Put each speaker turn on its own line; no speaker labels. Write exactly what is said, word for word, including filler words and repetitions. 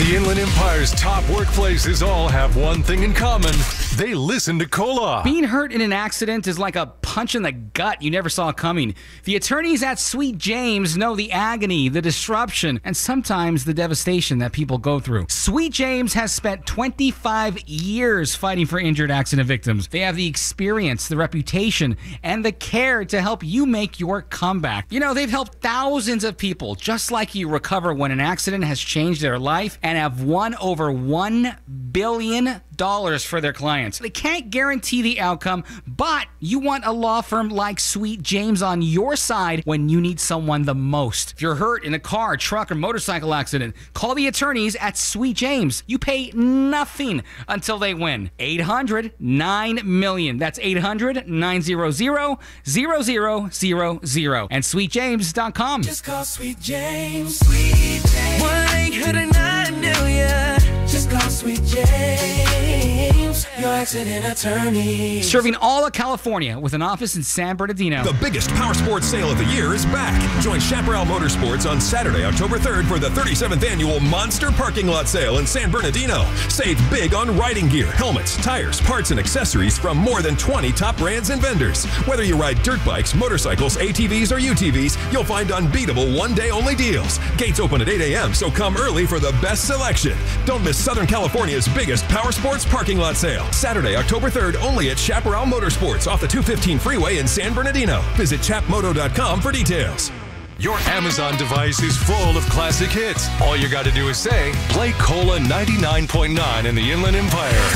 The Inland Empire's top workplaces all have one thing in common. They listen to Koloff.
Being hurt in an accident is like a punch in the gut you never saw coming. The attorneys at Sweet James know the agony, the disruption, and sometimes the devastation that people go through. Sweet James has spent twenty-five years fighting for injured accident victims. They have the experience, the reputation, and the care to help you make your comeback. You know, they've helped thousands of people just like you recover when an accident has changed their life and have won over one billion dollars for their clients. They can't guarantee the outcome, but you want a law firm like Sweet James on your side when you need someone the most. If you're hurt in a car, truck, or motorcycle accident, call the attorneys at Sweet James. You pay nothing until they win. eight hundred nine million. That's eight hundred nine hundred zero zero zero zero and sweet james dot com.
Just call Sweet James. Sweet James. one eight hundred nine million. Just call Sweet James, your accident attorney.
Serving all of California with an office in San Bernardino.
The biggest power sports sale of the year is back. Join Chaparral Motorsports on Saturday, October third for the thirty-seventh annual Monster Parking Lot Sale in San Bernardino. Save big on riding gear, helmets, tires, parts, and accessories from more than twenty top brands and vendors. Whether you ride dirt bikes, motorcycles, A T Vs, or U T Vs, you'll find unbeatable one-day-only deals. Gates open at eight a.m., so come early for the best selection. Don't miss Southern California's biggest power sports parking lot sale. Saturday, October third, only at Chaparral Motorsports off the two fifteen freeway in San Bernardino. Visit chap moto dot com for details.
Your Amazon device is full of classic hits. All you got to do is say, play Cola ninety-nine point nine in the Inland Empire.